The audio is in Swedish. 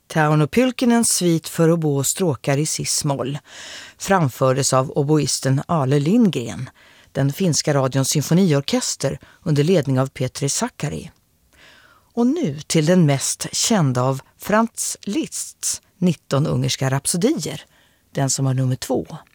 Tauno Pylkkinens svit för obo och stråkar i cis-moll framfördes av oboisten Ale Lindgren, den finska radions symfoniorkester under ledning av Petri Sakari. Och nu till den mest kända av Franz Liszts 19 ungerska rapsodier, den som har nummer 2.